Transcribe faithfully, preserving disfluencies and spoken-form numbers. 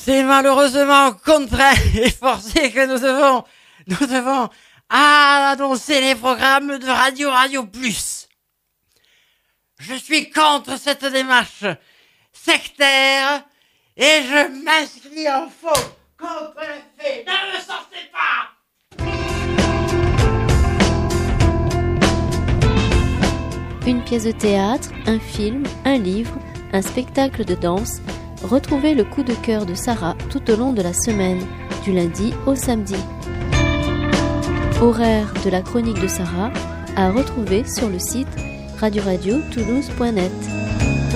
c'est malheureusement contraint et forcé que nous devons, nous devons annoncer les programmes de Radio Radio Plus. Je suis contre cette démarche sectaire et je m'inscris en faux contre les faits. Ne me sortez pas! Une pièce de théâtre, un film, un livre, un spectacle de danse. Retrouvez le coup de cœur de Sarah tout au long de la semaine, du lundi au samedi. Horaire de la chronique de Sarah à retrouver sur le site radio radio toulouse point net.